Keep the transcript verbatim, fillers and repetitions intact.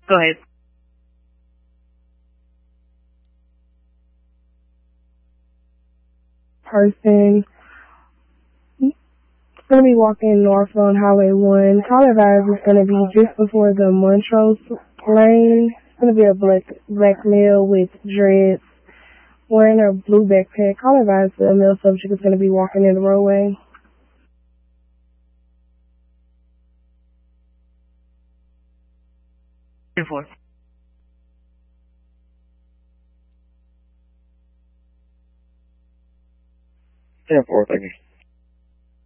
Go ahead. Person going to be walking north on Highway one. Caller advised is going to be just before the Montrose lane. It's going to be a black, black male with dreads wearing a blue backpack. Caller advised the male subject is going to be walking in the roadway. ten four. ten four, thank you.